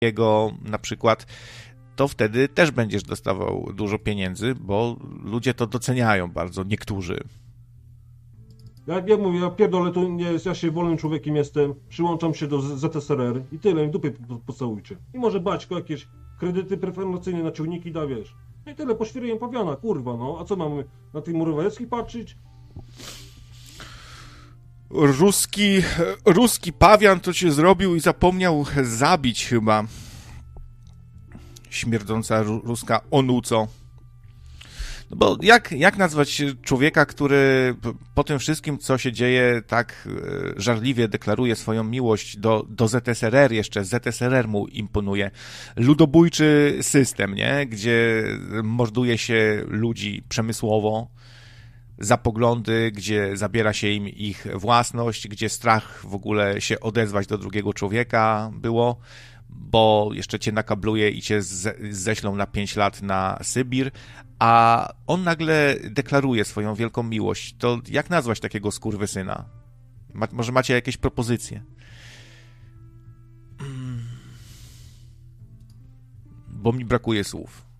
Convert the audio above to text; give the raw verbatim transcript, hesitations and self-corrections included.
jego na przykład, to wtedy też będziesz dostawał dużo pieniędzy, bo ludzie to doceniają bardzo, niektórzy. Jak ja mówię, ja pierdolę, to nie jest, ja się wolnym człowiekiem jestem, przyłączam się do Z T S R R i tyle, i dupy pocałujcie. I może Baćko jakieś kredyty preferencyjne na ciągniki da, wiesz. No i tyle, poświeruję pawiana, kurwa, no. A co mamy na tych Murowajewskich patrzeć? Ruski, ruski pawian to cię zrobił i zapomniał zabić chyba. Śmierdząca ru, ruska onuco. No bo jak, jak nazwać człowieka, który po tym wszystkim, co się dzieje, tak żarliwie deklaruje swoją miłość do, do Z S R R, jeszcze Z S R R mu imponuje. Ludobójczy system, nie? Gdzie morduje się ludzi przemysłowo, za poglądy, gdzie zabiera się im ich własność, gdzie strach w ogóle się odezwać do drugiego człowieka było, bo jeszcze cię nakabluje i cię ześlą na pięć lat na Sybir, a on nagle deklaruje swoją wielką miłość. To jak nazwać takiego skurwysyna? Ma, może macie jakieś propozycje? Bo mi brakuje słów.